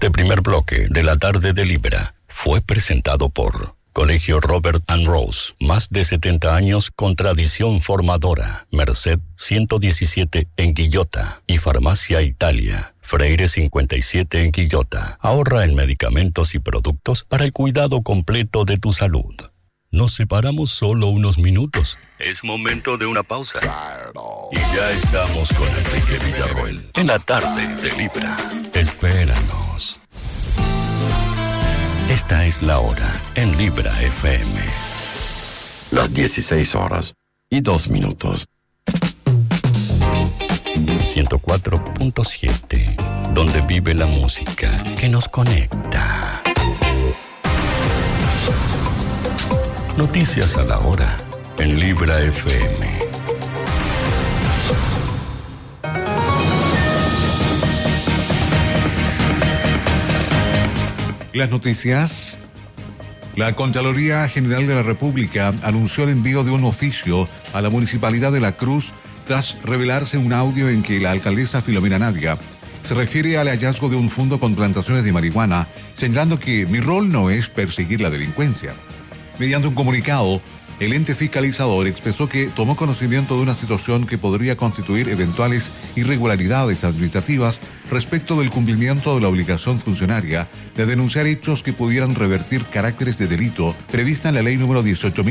Este primer bloque de la tarde de Libra fue presentado por Colegio Robert and Rose, más de 70 años con tradición formadora. Merced 117 en Quillota y Farmacia Italia, Freire 57 en Quillota. Ahorra en medicamentos y productos para el cuidado completo de tu salud. Nos separamos solo unos minutos. Es momento de una pausa. Y ya estamos con Enrique Villarroel en la tarde de Libra. Espéranos. Esta es la hora en Libra FM. Las 16:02. 104.7, donde vive la música que nos conecta. Noticias a la hora en Libra FM. Las noticias. La Contraloría General de la República anunció el envío de un oficio a la Municipalidad de La Cruz tras revelarse un audio en que la alcaldesa Filomena Navia se refiere al hallazgo de un fondo con plantaciones de marihuana, señalando que mi rol no es perseguir la delincuencia. Mediante un comunicado, el ente fiscalizador expresó que tomó conocimiento de una situación que podría constituir eventuales irregularidades administrativas respecto del cumplimiento de la obligación funcionaria de denunciar hechos que pudieran revertir caracteres de delito prevista en la ley número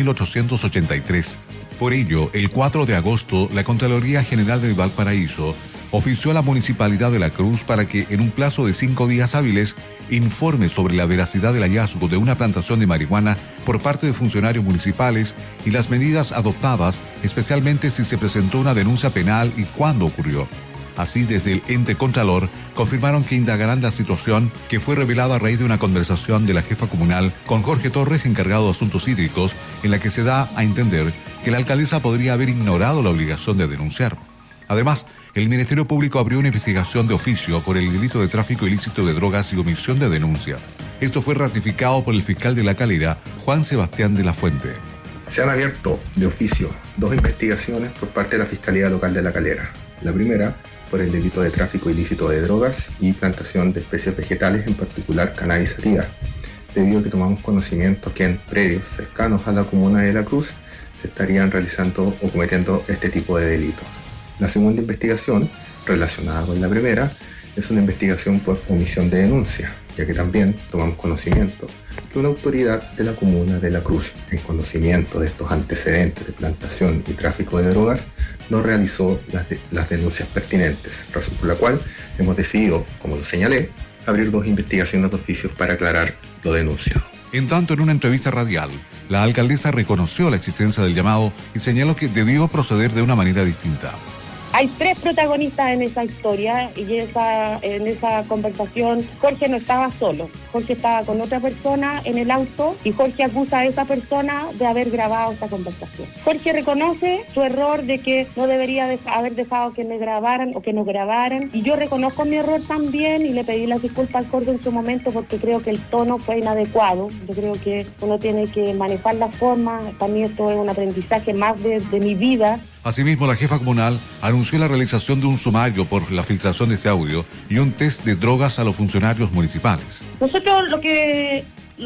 18.883. Por ello, el 4 de agosto, la Contraloría General de Valparaíso ofició a la Municipalidad de La Cruz para que, en un plazo de 5 días hábiles, informe sobre la veracidad del hallazgo de una plantación de marihuana por parte de funcionarios municipales y las medidas adoptadas, especialmente si se presentó una denuncia penal y cuándo ocurrió. Así, desde el ente Contralor, confirmaron que indagarán la situación que fue revelada a raíz de una conversación de la jefa comunal con Jorge Torres, encargado de asuntos hídricos, en la que se da a entender que la alcaldesa podría haber ignorado la obligación de denunciar. Además, el Ministerio Público abrió una investigación de oficio por el delito de tráfico ilícito de drogas y omisión de denuncia. Esto fue ratificado por el fiscal de La Calera, Juan Sebastián de la Fuente. Se han abierto de oficio 2 investigaciones por parte de la Fiscalía Local de La Calera. La primera por el delito de tráfico ilícito de drogas y plantación de especies vegetales, en particular cannabis sativa, debido a que tomamos conocimiento que en predios cercanos a la comuna de La Cruz se estarían realizando o cometiendo este tipo de delitos. La segunda investigación, relacionada con la primera, es una investigación por omisión de denuncia, ya que también tomamos conocimiento que una autoridad de la comuna de La Cruz, en conocimiento de estos antecedentes de plantación y tráfico de drogas, no realizó las denuncias pertinentes, razón por la cual hemos decidido, como lo señalé, abrir 2 investigaciones de oficios para aclarar lo denunciado. En tanto, en una entrevista radial, la alcaldesa reconoció la existencia del llamado y señaló que debió proceder de una manera distinta. Hay 3 protagonistas en esa historia y en esa conversación Jorge no estaba solo. Jorge estaba con otra persona en el auto y Jorge acusa a esa persona de haber grabado esa conversación. Jorge reconoce su error de que no debería haber dejado que me grabaran o que nos grabaran, y yo reconozco mi error también y le pedí las disculpas al Jorge en su momento porque creo que el tono fue inadecuado. Yo creo que uno tiene que manejar la forma. Para mí esto es un aprendizaje más de mi vida. Asimismo, la jefa comunal anunció la realización de un sumario por la filtración de este audio y un test de drogas a los funcionarios municipales. Nosotros lo que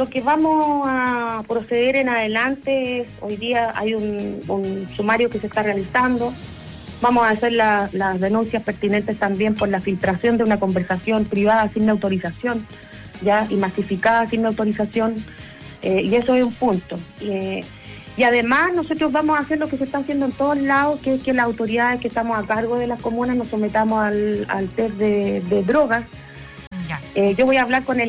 vamos a proceder en adelante es, hoy día hay un sumario que se está realizando. Vamos a hacer las denuncias pertinentes también por la filtración de una conversación privada sin mi autorización, ya, y masificada sin mi autorización, y eso es un punto. Y además nosotros vamos a hacer lo que se está haciendo en todos lados, que es que las autoridades que estamos a cargo de las comunas nos sometamos al test de drogas. Yo voy a hablar con el